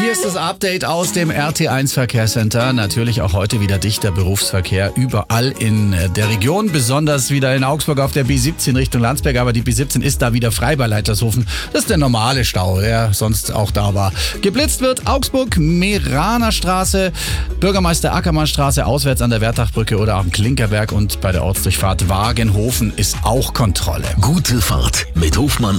Hier ist das Update aus dem RT1 Verkehrscenter. Natürlich auch heute wieder dichter Berufsverkehr überall in der Region. Besonders wieder in Augsburg auf der B17 Richtung Landsberg. Aber die B17 ist da wieder frei bei Leitershofen. Das ist der normale Stau, der sonst auch da war. Geblitzt wird Augsburg, Meraner Straße, Bürgermeister Ackermann Straße, auswärts an der Wertachbrücke oder am Klinkerberg. Und bei der Ortsdurchfahrt Wagenhofen ist auch Kontrolle. Gute Fahrt mit Hofmann